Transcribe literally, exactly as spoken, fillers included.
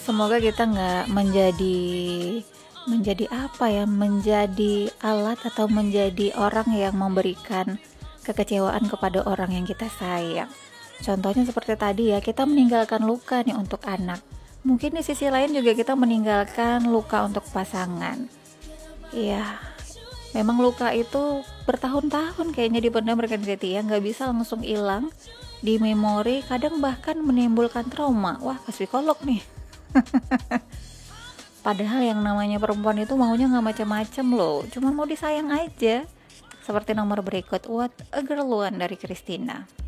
semoga kita nggak menjadi menjadi apa ya, menjadi alat atau menjadi orang yang memberikan kekecewaan kepada orang yang kita sayang. Contohnya seperti tadi ya, kita meninggalkan luka nih untuk anak. Mungkin di sisi lain juga kita meninggalkan luka untuk pasangan. Iya, memang luka itu bertahun-tahun kayaknya dipendam rekan Setia, nggak bisa langsung hilang di memori, kadang bahkan menimbulkan trauma. Wah, ke psikolog nih. Padahal yang namanya perempuan itu maunya nggak macam-macam loh, cuma mau disayang aja. Seperti nomor berikut, What a Girl One dari Christina.